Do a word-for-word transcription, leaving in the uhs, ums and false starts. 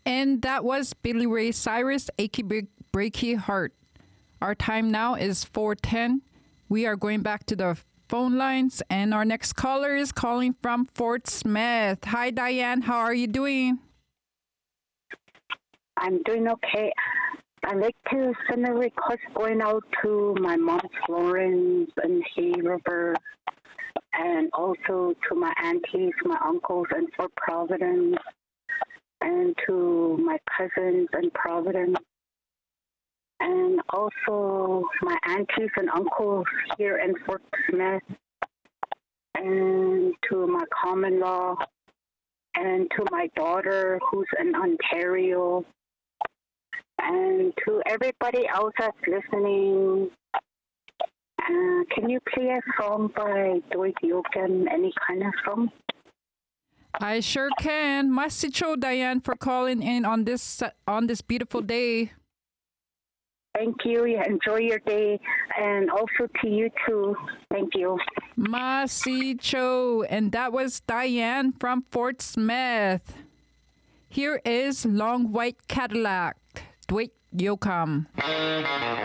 And that was Billy Ray Cyrus, Achy Break- Breaky Heart. Our time now is four ten. We are going back to the phone lines, and our next caller is calling from Fort Smith. Hi, Diane. How are you doing? I'm doing okay. I'd like to send a request going out to my mom, Florence, in Hay River, and also to my aunties, my uncles in Fort Providence, and to my cousins in Providence, and also my aunties and uncles here in Fort Smith, and to my common law, and to my daughter who's in Ontario, and to everybody else that's listening. Uh, can you play a song by Dwight Yoakam, any kind of song? I sure can. Masicho, Diane, for calling in on this on this beautiful day. Thank you. Yeah, enjoy your day, and also to you too. Thank you. Masicho, and that was Diane from Fort Smith. Here is Long White Cadillac, Dwight Yoakam.